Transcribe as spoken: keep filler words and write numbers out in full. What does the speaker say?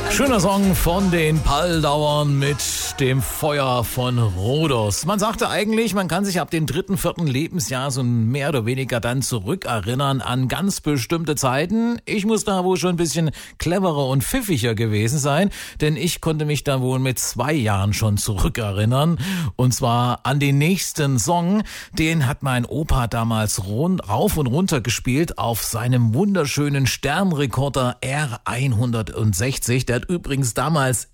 Schöner Song von den Palldauern mit dem Feuer von Rhodos. Man sagte eigentlich, man kann sich ab dem dritten, vierten Lebensjahr so mehr oder weniger dann zurückerinnern an ganz bestimmte Zeiten. Ich muss da wohl schon ein bisschen cleverer und pfiffiger gewesen sein, denn ich konnte mich da wohl mit zwei Jahren schon zurückerinnern. Und zwar an den nächsten Song, den hat mein Opa damals rund, rauf und runter gespielt auf seinem wunderschönen Sternrekorder R hundertsechzig. Der hat übrigens damals